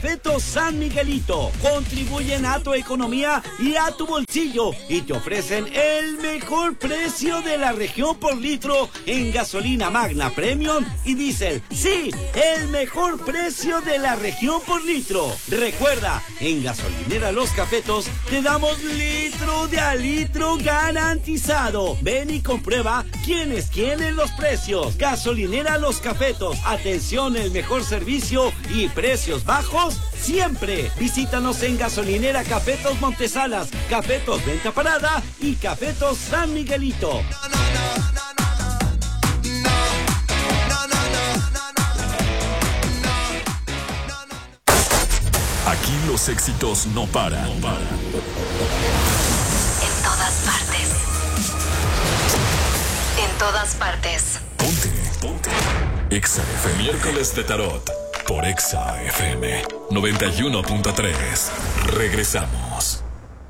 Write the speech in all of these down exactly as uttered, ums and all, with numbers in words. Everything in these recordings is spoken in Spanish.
Cafetos San Miguelito contribuyen a tu economía y a tu bolsillo y te ofrecen el mejor precio de la región por litro en gasolina Magna Premium y diésel. Sí, el mejor precio de la región por litro. Recuerda, en Gasolinera Los Cafetos te damos litro de a litro garantizado. Ven y comprueba quién es quién en los precios. Gasolinera Los Cafetos. Atención, el mejor servicio y precios bajos siempre. Visítanos en Gasolinera Cafetos Montesalas, Cafetos Venta Parada y Cafetos San Miguelito. Aquí los éxitos no paran. No paran. En todas partes. En todas partes. Ponte, ponte. Exa F M. Miércoles de Tarot. Por Exa F M noventa y uno punto tres. Regresamos.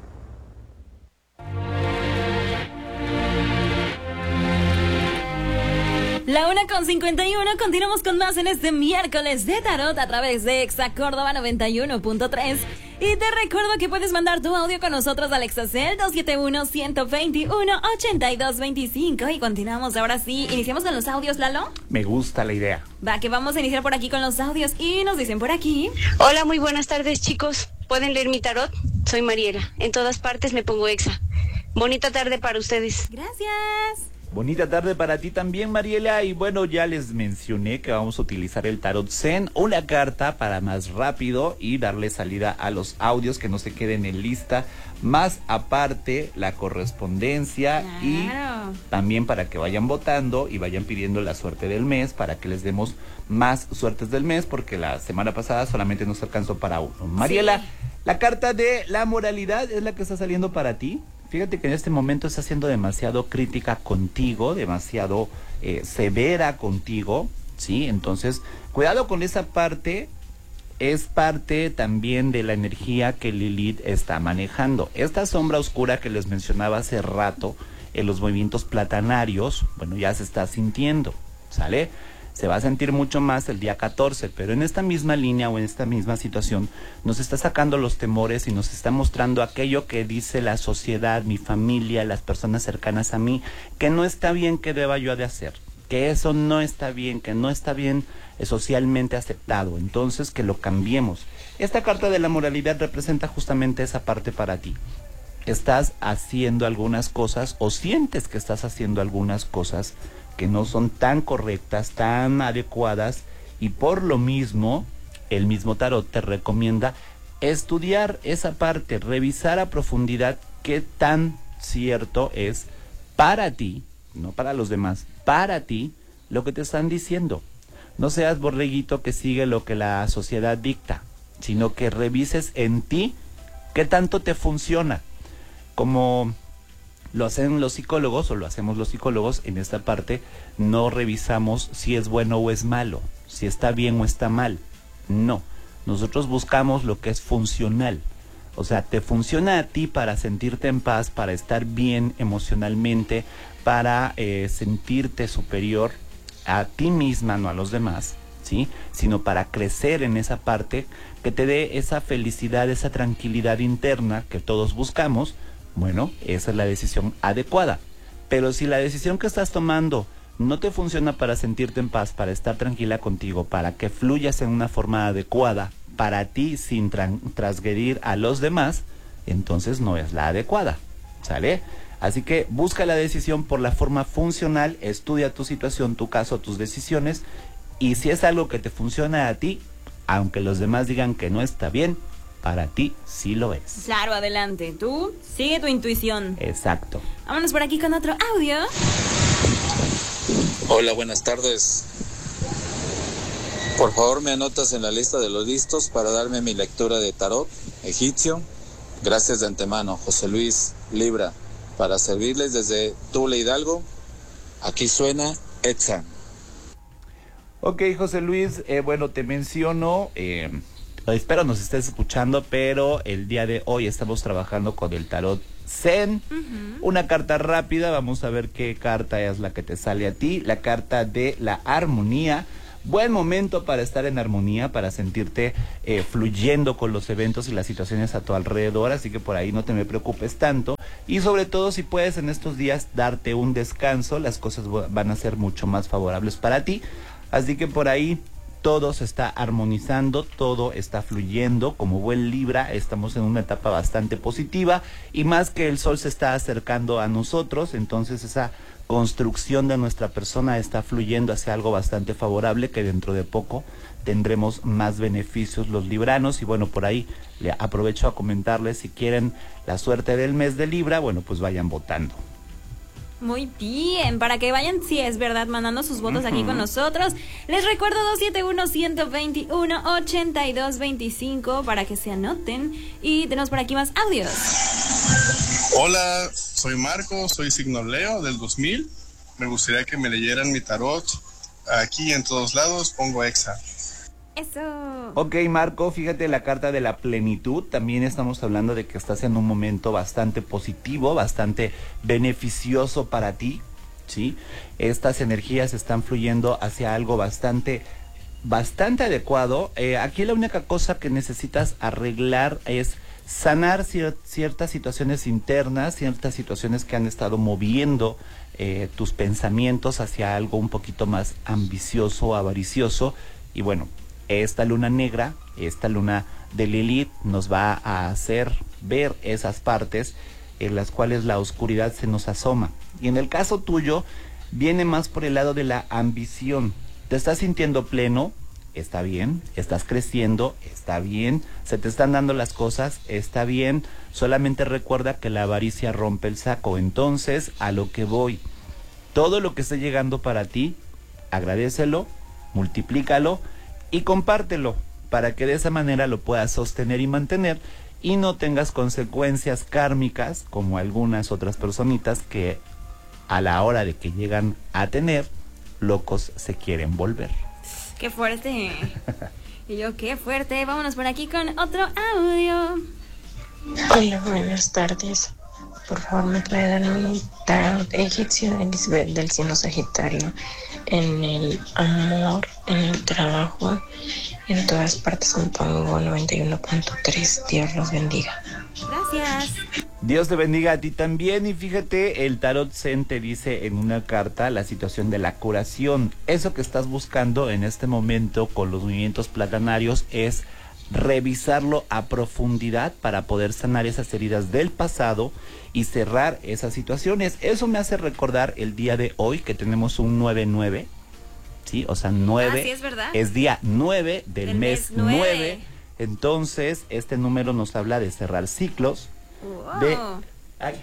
La una con cincuenta y uno, continuamos con más en este miércoles de Tarot a través de Exa Córdoba noventa y uno punto tres. Y te recuerdo que puedes mandar tu audio con nosotros al Exacel dos siete uno, uno dos uno, ocho dos dos cinco. Y continuamos ahora sí. ¿Iniciamos con los audios, Lalo? Me gusta la idea. Va, que vamos a iniciar por aquí con los audios. Y nos dicen por aquí: hola, muy buenas tardes, chicos. ¿Pueden leer mi tarot? Soy Mariela. En todas partes me pongo Exa. Bonita tarde para ustedes. Gracias. Bonita tarde para ti también, Mariela. Y bueno, ya les mencioné que vamos a utilizar el Tarot Zen, una carta para más rápido y darle salida a los audios, que no se queden en lista. Más aparte, la correspondencia, claro. Y también para que vayan votando y vayan pidiendo la suerte del mes, para que les demos más suertes del mes, porque la semana pasada solamente nos alcanzó para uno. Mariela, sí. La carta de la moralidad es la que está saliendo para ti. Fíjate que en este momento está siendo demasiado crítica contigo, demasiado eh, severa contigo, ¿sí? Entonces, cuidado con esa parte. Es parte también de la energía que Lilith está manejando. Esta sombra oscura que les mencionaba hace rato en los movimientos platanarios, bueno, ya se está sintiendo, ¿sale? Se va a sentir mucho más el día catorce, pero en esta misma línea o en esta misma situación nos está sacando los temores y nos está mostrando aquello que dice la sociedad, mi familia, las personas cercanas a mí, que no está bien que deba yo de hacer, que eso no está bien, que no está bien eh, socialmente aceptado, entonces que lo cambiemos. Esta carta de la moralidad representa justamente esa parte para ti. Estás haciendo algunas cosas o sientes que estás haciendo algunas cosas que no son tan correctas, tan adecuadas, y por lo mismo, el mismo tarot te recomienda estudiar esa parte, revisar a profundidad qué tan cierto es para ti, no para los demás, para ti, lo que te están diciendo. No seas borreguito que sigue lo que la sociedad dicta, sino que revises en ti qué tanto te funciona. Como lo hacen los psicólogos, o lo hacemos los psicólogos, en esta parte no revisamos si es bueno o es malo, si está bien o está mal. No, nosotros buscamos lo que es funcional. O sea, te funciona a ti para sentirte en paz, para estar bien emocionalmente, para eh, sentirte superior a ti misma, no a los demás, ¿sí? Sino para crecer en esa parte que te dé esa felicidad, esa tranquilidad interna que todos buscamos. Bueno, esa es la decisión adecuada. Pero si la decisión que estás tomando no te funciona para sentirte en paz, para estar tranquila contigo, para que fluyas en una forma adecuada para ti sin tran- transgredir a los demás, entonces no es la adecuada, ¿sale? Así que busca la decisión por la forma funcional, estudia tu situación, tu caso, tus decisiones, y si es algo que te funciona a ti, aunque los demás digan que no está bien, para ti sí lo es. Claro, adelante. Tú sigue tu intuición. Exacto. Vámonos por aquí con otro audio. Hola, buenas tardes. Por favor, me anotas en la lista de los listos para darme mi lectura de tarot egipcio. Gracias de antemano, José Luis Libra. Para servirles desde Tula Hidalgo. Aquí suena Exa. Ok, José Luis, eh, bueno, te menciono... Eh, Espero nos estés escuchando, pero el día de hoy estamos trabajando con el Tarot Zen. Uh-huh. Una carta rápida, vamos a ver qué carta es la que te sale a ti. La carta de la armonía. Buen momento para estar en armonía, para sentirte eh, fluyendo con los eventos y las situaciones a tu alrededor, así que por ahí no te me preocupes tanto. Y sobre todo si puedes en estos días darte un descanso, las cosas van a ser mucho más favorables para ti. Así que por ahí todo se está armonizando, todo está fluyendo. Como buen Libra, estamos en una etapa bastante positiva y más que el sol se está acercando a nosotros, entonces esa construcción de nuestra persona está fluyendo hacia algo bastante favorable que dentro de poco tendremos más beneficios los libranos. Y bueno, por ahí le aprovecho a comentarles, si quieren la suerte del mes de Libra, bueno, pues vayan votando. Muy bien, para que vayan, sí es verdad, mandando sus votos uh-huh. aquí con nosotros. Les recuerdo dos siete uno, uno dos uno, ocho dos dos cinco para que se anoten. Y tenemos por aquí más audios. Hola, soy Marco, soy signo Leo del dos mil. Me gustaría que me leyeran mi tarot. Aquí en todos lados pongo Exa. Eso. Ok, Marco, fíjate la carta de la plenitud. También estamos hablando de que estás en un momento bastante positivo, bastante beneficioso para ti, ¿sí? Estas energías están fluyendo hacia algo bastante, bastante adecuado. Eh, aquí la única cosa que necesitas arreglar es sanar cier- ciertas situaciones internas, ciertas situaciones que han estado moviendo eh, tus pensamientos hacia algo un poquito más ambicioso, avaricioso. Y bueno, esta luna negra, esta luna de Lilith nos va a hacer ver esas partes en las cuales la oscuridad se nos asoma. Y en el caso tuyo, viene más por el lado de la ambición. ¿Te estás sintiendo pleno? Está bien. ¿Estás creciendo? Está bien. ¿Se te están dando las cosas? Está bien. Solamente recuerda que la avaricia rompe el saco. Entonces, a lo que voy, todo lo que esté llegando para ti, agradécelo, multiplícalo y compártelo, para que de esa manera lo puedas sostener y mantener y no tengas consecuencias kármicas como algunas otras personitas que a la hora de que llegan a tener, locos se quieren volver. ¡Qué fuerte! Y yo, qué fuerte. Vámonos por aquí con otro audio. Hola, buenas tardes. Por favor, me puede dar un tarot egipcio de Elizabeth del signo Sagitario. En el amor, en el trabajo, en todas partes me pongo noventa y uno punto tres. Dios los bendiga. Gracias. Dios te bendiga a ti también. Y fíjate, el tarot Zen te dice en una carta la situación de la curación. Eso que estás buscando en este momento con los movimientos platanarios es revisarlo a profundidad para poder sanar esas heridas del pasado y cerrar esas situaciones. Eso me hace recordar el día de hoy que tenemos un nueve nueve, ¿sí? O sea, nueve ah, ¿sí es verdad? Es día nueve del, del mes, mes nueve. nueve. Entonces, este número nos habla de cerrar ciclos. Wow. De... Ay,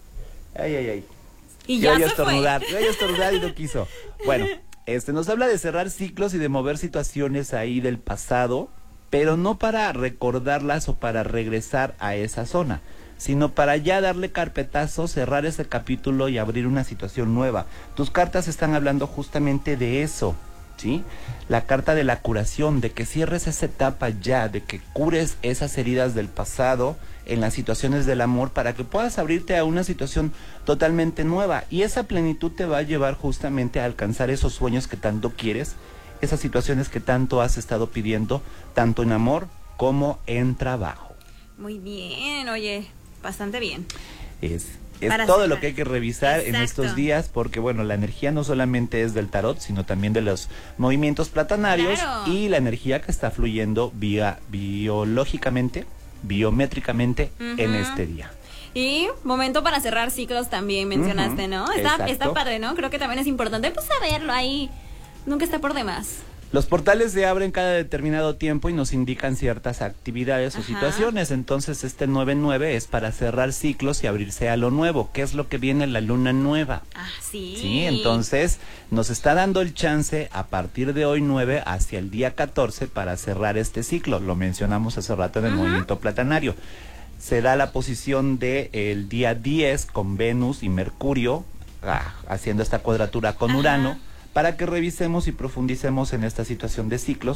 ay, ay, ay. Y ya se estornudar, fue. Yo iba a estornudar y no quiso. Bueno, este nos habla de cerrar ciclos y de mover situaciones ahí del pasado, pero no para recordarlas o para regresar a esa zona, sino para ya darle carpetazo, cerrar ese capítulo y abrir una situación nueva. Tus cartas están hablando justamente de eso, ¿sí? La carta de la curación, de que cierres esa etapa ya, de que cures esas heridas del pasado en las situaciones del amor para que puedas abrirte a una situación totalmente nueva. Y esa plenitud te va a llevar justamente a alcanzar esos sueños que tanto quieres, esas situaciones que tanto has estado pidiendo, tanto en amor como en trabajo. Muy bien, oye, bastante bien. Es, es Para todo cerrar. lo que hay que revisar Exacto. en estos días, porque bueno, la energía no solamente es del tarot, sino también de los movimientos platanarios, claro. Y la energía que está fluyendo vía biológicamente, biométricamente uh-huh. en este día. Y momento para cerrar ciclos también mencionaste, uh-huh. ¿no? Está, está padre, ¿no? Creo que también es importante pues saberlo ahí. Nunca está por demás. Los portales se abren cada determinado tiempo y nos indican ciertas actividades Ajá. o situaciones. Entonces este nueve nueve es para cerrar ciclos y abrirse a lo nuevo. ¿Qué es lo que viene? La luna nueva. Ah, sí. Sí, entonces nos está dando el chance a partir de hoy nueve hacia el día catorce para cerrar este ciclo. Lo mencionamos hace rato en el Ajá. movimiento platanario. Se da la posición de el día diez con Venus y Mercurio ah, haciendo esta cuadratura con Ajá. Urano, para que revisemos y profundicemos en esta situación de ciclos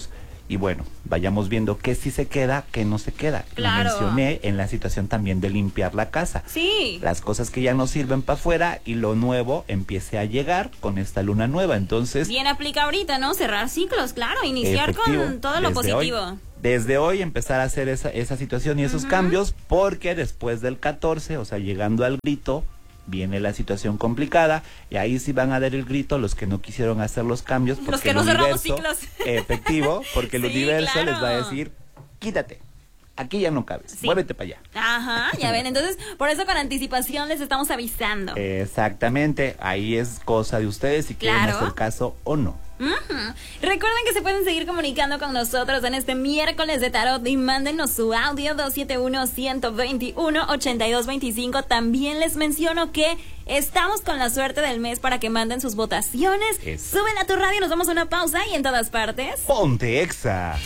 y bueno, vayamos viendo qué sí se queda, qué no se queda. Claro. Lo mencioné en la situación también de limpiar la casa. Sí. Las cosas que ya no sirven para afuera y lo nuevo empiece a llegar con esta luna nueva. Entonces, bien aplica ahorita, ¿no? Cerrar ciclos, claro, iniciar efectivo, con todo lo desde positivo. Hoy, desde hoy empezar a hacer esa, esa situación y esos uh-huh. cambios, porque después del catorce, o sea, llegando al grito, viene la situación complicada y ahí sí van a dar el grito los que no quisieron hacer los cambios, porque los que el no universo, cerramos ciclos. Efectivo, porque el sí, universo claro. les va a decir, quítate, aquí ya no cabes, sí. muévete para allá. Ajá, ya ven, entonces por eso con anticipación les estamos avisando. Exactamente, ahí es cosa de ustedes si claro. quieren hacer caso o no. Uh-huh. Recuerden que se pueden seguir comunicando con nosotros en este miércoles de tarot y mándenos su audio dos siete uno, uno dos uno, ocho dos dos cinco. También les menciono que estamos con la suerte del mes para que manden sus votaciones. Eso. Suben a tu radio, nos vamos a una pausa y en todas partes ponte Exa.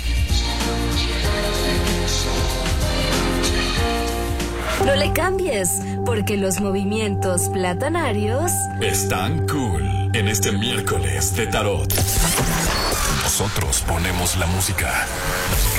No le cambies, porque los movimientos platanarios están cool en este miércoles de tarot. Nosotros ponemos la música.